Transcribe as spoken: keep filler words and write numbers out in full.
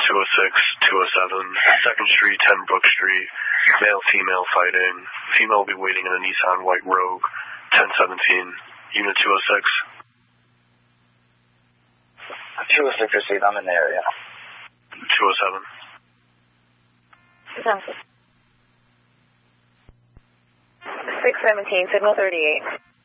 two oh six, two oh seven, second Street, ten Brook Street, male-female fighting. Female will be waiting in a Nissan White Rogue, ten seventeen, unit two oh six. two oh six received, I'm in the area. two oh seven. six seventeen, signal thirty-eight.